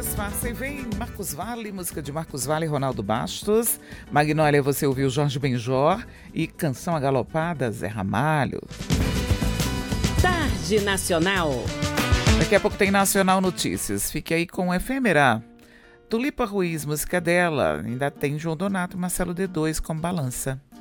Disfarça e vem Marcos Valle, música de Marcos Valle e Ronaldo Bastos. Magnólia, você ouviu Jorge Benjor e Canção Agalopada, Zé Ramalho. Tarde Nacional. Daqui a pouco tem Nacional Notícias. Fique aí com Efêmera. Tulipa Ruiz, música dela. Ainda tem João Donato e Marcelo D2 com Balança.